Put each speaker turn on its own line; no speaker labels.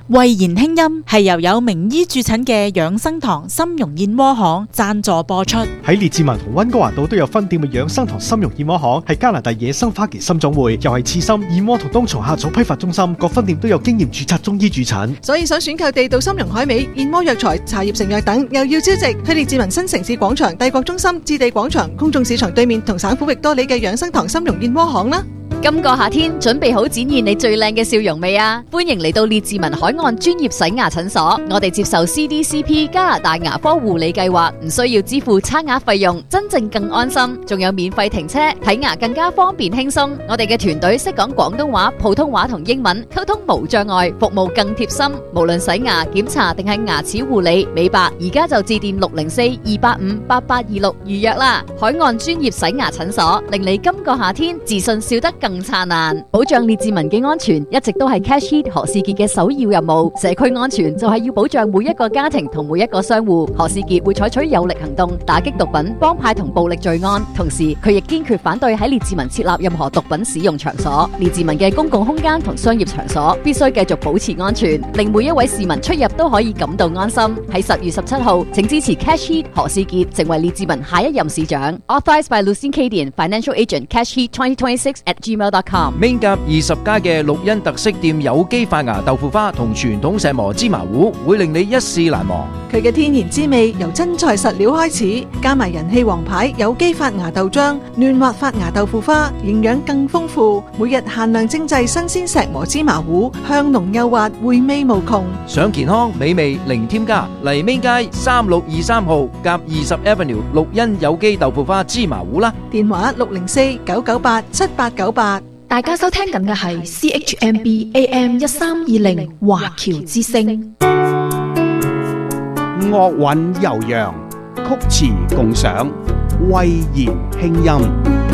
慧言輕音係由有名醫駐診嘅養生堂參茸燕窩行贊助播出。
喺列治文同溫哥華島都有分店嘅養生堂參茸燕窩行係加拿大野生花旗參總會，又係刺參、燕窩同冬蟲夏草批發中心，各分店都有經驗註冊中醫駐診。
所以想選購地道參茸海味、燕窩藥材、茶葉成藥等，又要招值去列治文新城市廣場、帝國中心、置地廣場、公眾市場對面同省府域多里嘅養生堂參茸燕窩行啦。
今個夏天準備好展現你最靚嘅笑容未啊？歡迎嚟到列治文海岸專業洗牙診所，我哋接受 CDCP 加拿大牙科護理計劃，唔需要支付差額費用，真正更安心，仲有免費停車，睇牙更加方便輕鬆。我哋嘅團隊識講廣東話、普通話同英文，溝通無障礙，服務更貼心。無論洗牙、檢查定係牙齒護理、美白，而家就致電604-285-8826預約啦。海岸專業洗牙診所，令你今個夏天自信笑得更燦爛。保障列治文嘅安全一直都係 Cash Heat 何士傑嘅首要任務。社區安全就係要保障每一個家庭同每一個商戶。何士傑會採取有力行動，打擊毒品、幫派同暴力罪案。同時，佢亦堅決反對喺列治文設立任何毒品使用場所。列治文嘅公共空間同商業場所必須繼續保持安全，令每一位市民出入都可以感到安心。喺10月17號，請支持 Cash Heat 何士傑成為列治文下一任市長。Authorized by Lucien Cadian Financial Agent Cash Heat 2026@gmail.com。
Main 甲20家嘅綠茵特色店有機發芽豆腐花同傳統石磨芝麻糊，會令你一試難忘。
佢嘅天然滋味由真材實料開始，加埋人氣王牌有機發芽豆漿、嫩滑發芽豆腐花，營養更豐富。每日限量精製新鮮石磨芝麻糊，香濃幼滑，回味無窮。
想健康美味零添加，嚟 Main 街3623號甲20 Avenue 綠茵有機豆腐花芝麻糊啦。
電話604-998-7898。
大家收聽緊嘅係 CHMB AM 1320華僑之聲。
樂韻悠揚，曲詞共賞，慧言輕音。